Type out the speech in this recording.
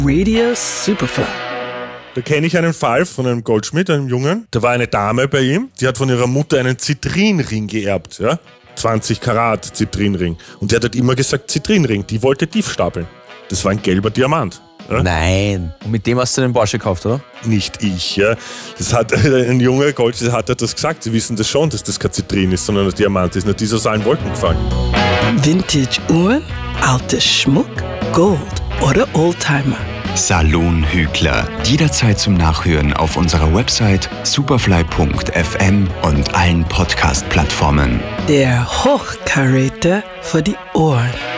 Radio Superfly. Da kenne ich einen Fall von einem Goldschmied, einem Jungen. Da war eine Dame bei ihm, die hat von ihrer Mutter einen Zitrinring geerbt. Ja? 20 Karat Zitrinring. Und der hat halt immer gesagt, Zitrinring, die wollte tief stapeln. Das war ein gelber Diamant. Ja? Nein. Und mit dem hast du den Porsche gekauft, oder? Nicht ich. Ja? Das hat ein junger Goldschmied hat das gesagt. Sie wissen das schon, dass das kein Zitrin ist, sondern ein Diamant ist. Nur die ist aus allen Wolken gefallen. Vintage-Uhren, alter Schmuck, Gold oder Oldtimer. Saloon Hügler. Jederzeit zum Nachhören auf unserer Website superfly.fm und allen Podcast-Plattformen. Der Hochkaräter für die Ohren.